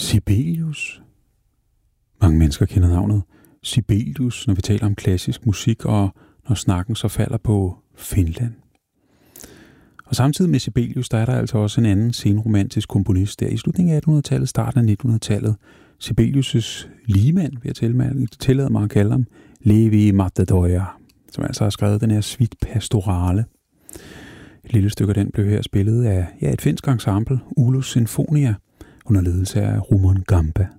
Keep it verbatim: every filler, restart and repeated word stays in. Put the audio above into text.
Sibelius. Mange mennesker kender navnet Sibelius, når vi taler om klassisk musik, og når snakken så falder på Finland. Og samtidig med Sibelius, der er der altså også en anden senromantisk komponist der i slutningen af attenhundredetallet, starten af nittenhundredetallet. Sibelius' ligemand, vil jeg tillade mig at kalde ham, Levi Matador, som altså har skrevet den her suite pastorale. Et lille stykke af den blev her spillet af ja, et finsk ensemble, Ulos Sinfonia, under ledelse af Rumon Gamba.